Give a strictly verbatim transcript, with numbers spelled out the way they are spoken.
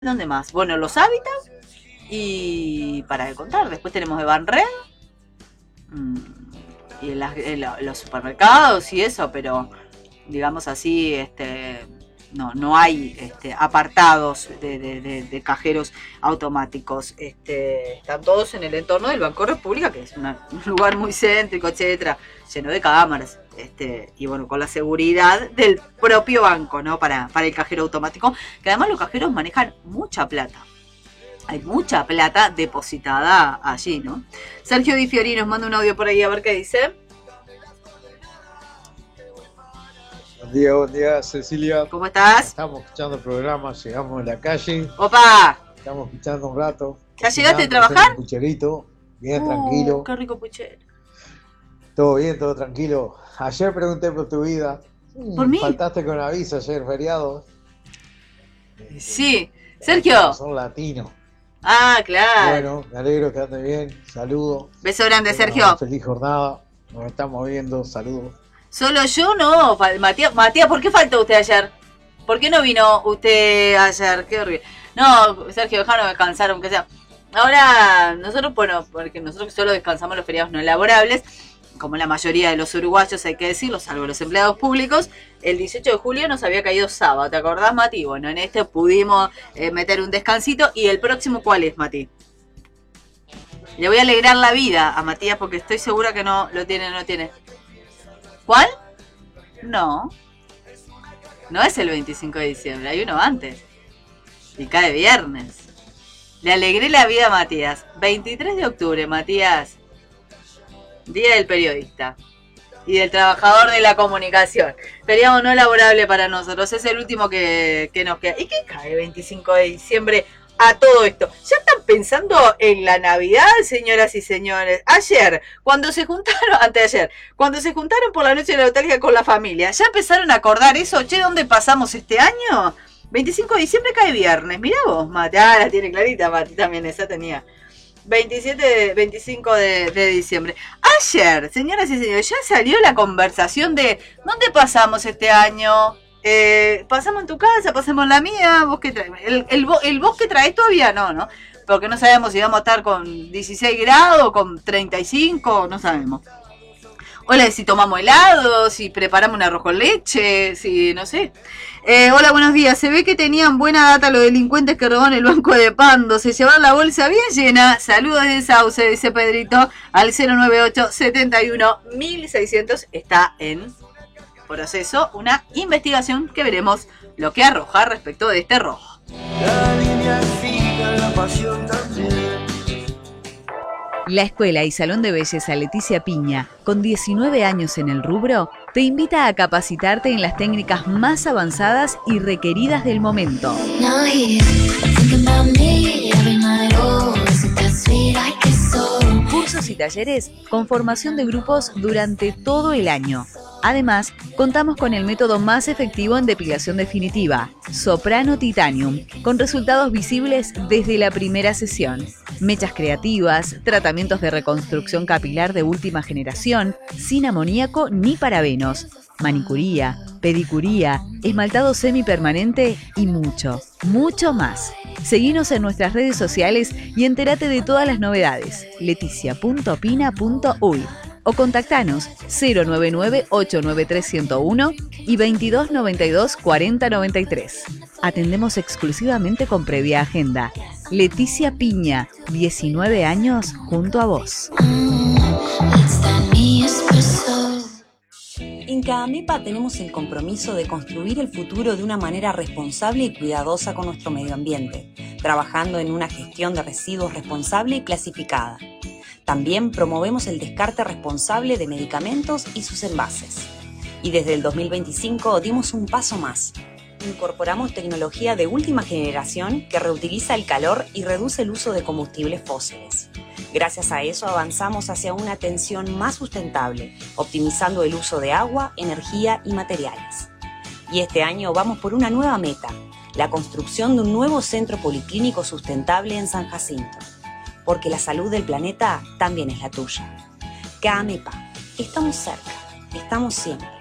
¿Dónde más? Bueno, los hábitats y para de contar. Después tenemos Evan Red mmm, y en, las, en los supermercados y eso, pero digamos así, este, no, no hay este, apartados de, de, de, de cajeros automáticos. Este, están todos en el entorno del Banco República, que es una, un lugar muy céntrico, etcétera, lleno de cámaras. Este, y bueno, con la seguridad del propio banco, ¿no? Para, para el cajero automático, que además los cajeros manejan mucha plata. Hay mucha plata depositada allí, ¿no? Sergio Di Fiori nos manda un audio por ahí a ver qué dice. Buen día, buen día, Cecilia. ¿Cómo estás? Estamos escuchando el programa, llegamos a la calle. ¡Opa! Estamos escuchando un rato. ¿Ya llegaste a trabajar? Un pucherito, bien uh, tranquilo. ¡Qué rico puchero! Todo bien, todo tranquilo. Ayer pregunté por tu vida. ¿Por mí? Faltaste con aviso ayer, feriado. Sí. Sergio. Son latinos. Ah, claro. Bueno, me alegro que ande bien. Saludos. Beso grande, Sergio. Feliz jornada. Nos estamos viendo. Saludos. Solo yo no. Matías, Matías, ¿por qué faltó usted ayer? ¿Por qué no vino usted ayer? Qué horrible. No, Sergio, déjanos descansar, aunque sea. Ahora, nosotros, bueno, porque nosotros solo descansamos los feriados no laborables, como la mayoría de los uruguayos, hay que decirlo, salvo los empleados públicos. El dieciocho de julio nos había caído sábado, ¿te acordás, Mati? Bueno, en este pudimos eh, meter un descansito. ¿Y el próximo cuál es, Mati? Le voy a alegrar la vida a Matías porque estoy segura que no lo tiene, no lo tiene. ¿Cuál? No. No es el veinticinco de diciembre, hay uno antes. Y cae viernes. Le alegré la vida a Matías. veintitrés de octubre, Matías. Día del periodista y del trabajador de la comunicación. Feriado no laborable para nosotros. Es el último que, que nos queda. ¿Y qué cae veinticinco de diciembre a todo esto? ¿Ya están pensando en la Navidad, señoras y señores? Ayer, cuando se juntaron, anteayer, cuando se juntaron por la noche de la nostalgia con la familia, ¿ya empezaron a acordar eso? Che, ¿dónde pasamos este año? veinticinco de diciembre cae viernes. Mirá vos, Mati. Ah, la tiene clarita, Mati, también esa tenía. veintisiete, veinticinco de, de diciembre. Ayer, señoras y señores, ya salió la conversación de ¿dónde pasamos este año? Eh, ¿Pasamos en tu casa? ¿Pasamos en la mía? ¿Vos qué traes? El, el, el vos que traes todavía no, ¿no? Porque no sabemos si vamos a estar con dieciséis grados, con treinta y cinco, no sabemos. Hola, si tomamos helado, si preparamos un arroz con leche, si no sé. Eh, hola, buenos días. Se ve que tenían buena data los delincuentes que robaron el banco de Pando. Se llevaron la bolsa bien llena. Saludos de Sauce, dice Pedrito, al cero nueve ocho, setenta y uno, mil seiscientos. Está en proceso una investigación que veremos lo que arroja respecto de este robo. La línea fija, la pasión también. La Escuela y Salón de Belleza Leticia Piña, con diecinueve años en el rubro, te invita a capacitarte en las técnicas más avanzadas y requeridas del momento. Cursos y talleres con formación de grupos durante todo el año. Además, contamos con el método más efectivo en depilación definitiva, Soprano Titanium, con resultados visibles desde la primera sesión. Mechas creativas, tratamientos de reconstrucción capilar de última generación, sin amoníaco ni parabenos, manicuría, pedicuría, esmaltado semipermanente y mucho, mucho más. Seguinos en nuestras redes sociales y entérate de todas las novedades. leticia punto pina punto uy o contactanos cero nueve nueve, ocho nueve tres, cero uno y veintidós noventa y dos, cuarenta noventa y tres. Atendemos exclusivamente con previa agenda. Leticia Piña, diecinueve años junto a vos. En CAAMEPA tenemos el compromiso de construir el futuro de una manera responsable y cuidadosa con nuestro medio ambiente, trabajando en una gestión de residuos responsable y clasificada. También promovemos el descarte responsable de medicamentos y sus envases. Y desde el dos mil veinticinco dimos un paso más. Incorporamos tecnología de última generación que reutiliza el calor y reduce el uso de combustibles fósiles. Gracias a eso avanzamos hacia una atención más sustentable, optimizando el uso de agua, energía y materiales. Y este año vamos por una nueva meta, la construcción de un nuevo centro policlínico sustentable en San Jacinto. Porque la salud del planeta también es la tuya. CAAMEPA, estamos cerca, estamos siempre.